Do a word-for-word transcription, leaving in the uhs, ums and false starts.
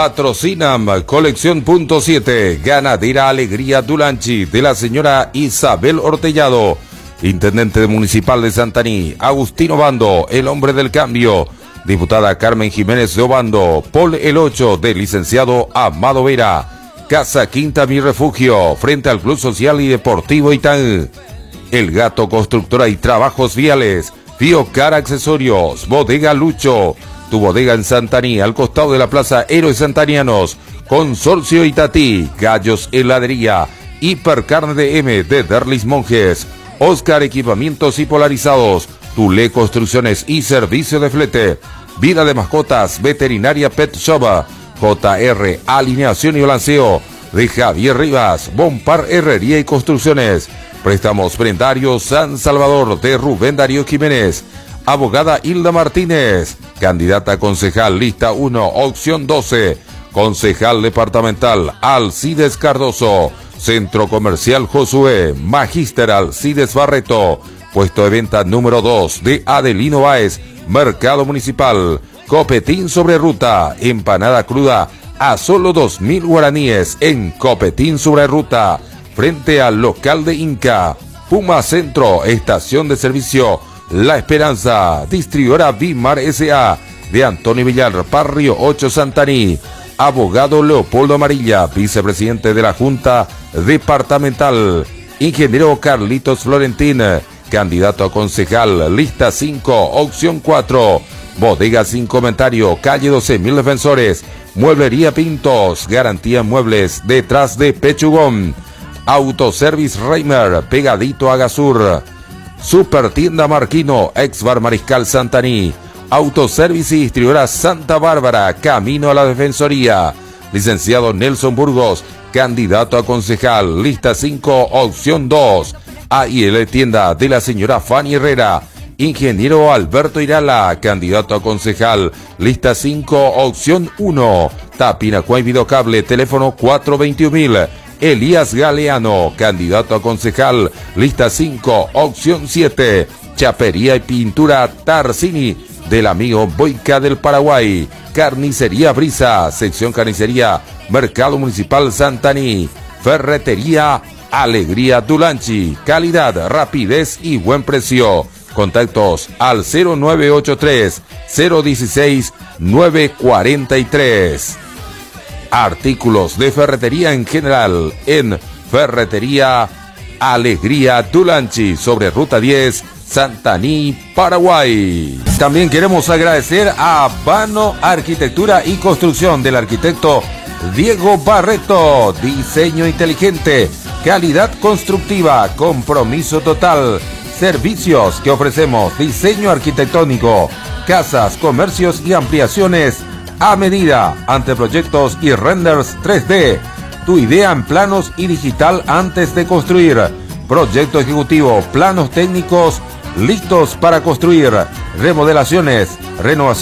Patrocinan Colección Punto siete, Ganadera Alegría Dulanchi, de la señora Isabel Ortellado, Intendente Municipal de Santaní, Agustino Bando, el hombre del cambio, diputada Carmen Jiménez de Obando, Paul el ocho, del licenciado Amado Vera, Casa Quinta Mi Refugio, frente al Club Social y Deportivo Itán, El Gato Constructora y Trabajos Viales, Fiocar Accesorios, Bodega Lucho, tu bodega en Santaní, al costado de la Plaza Héroes Santanianos, Consorcio Itatí, Gallos Heladería, Hipercarne de M de Derlis Monjes, Oscar Equipamientos y Polarizados, Tulé Construcciones y Servicio de Flete, Vida de Mascotas, Veterinaria Pet Shop, J R Alineación y Balanceo, de Javier Rivas, Bompar Herrería y Construcciones, Préstamos Prendarios San Salvador, de Rubén Darío Jiménez, Abogada Hilda Martínez, candidata a concejal lista uno, opción doce, concejal departamental Alcides Cardoso, Centro Comercial Josué, Magíster Alcides Barreto, puesto de venta número dos de Adelino Báez, Mercado Municipal, Copetín sobre ruta, empanada cruda a solo dos mil guaraníes en Copetín sobre ruta, frente al local de Inca, Puma Centro, estación de servicio La Esperanza, distribuidora Bimar S A de Antonio Villar, Barrio ocho Santaní, abogado Leopoldo Amarilla, vicepresidente de la Junta Departamental, ingeniero Carlitos Florentín, candidato a concejal, lista cinco, opción cuatro, bodega sin comentario, calle doce mil Defensores, Mueblería Pintos, garantía en muebles, detrás de Pechugón, Autoservice Reimer, pegadito a Gasur, Super Tienda Marquino, ex Bar Mariscal Santaní, Autoservice y distribuidora Santa Bárbara, camino a la Defensoría, licenciado Nelson Burgos, candidato a concejal, lista cinco, opción dos, A I L Tienda de la señora Fanny Herrera, ingeniero Alberto Irala, candidato a concejal, lista cinco, opción uno, Tapinacuay Videocable, teléfono cuatro veintiuno mil, Elías Galeano, candidato a concejal, lista cinco, opción siete, Chapería y Pintura Tarsini, del amigo Boica del Paraguay, Carnicería Brisa, sección Carnicería, Mercado Municipal Santaní, Ferretería Alegría Dulanchi, calidad, rapidez y buen precio. Contactos al cero nueve ocho tres, cero uno seis, nueve cuatro tres. Artículos de ferretería en general en Ferretería Alegría Dulanchi, sobre Ruta diez, Santaní, Paraguay. También queremos agradecer a Vano Arquitectura y Construcción, del arquitecto Diego Barreto, diseño inteligente, calidad constructiva, compromiso total, servicios que ofrecemos, diseño arquitectónico, casas, comercios y ampliaciones a medida, anteproyectos y renders tres D, tu idea en planos y digital antes de construir, proyecto ejecutivo, planos técnicos listos para construir, remodelaciones, renovación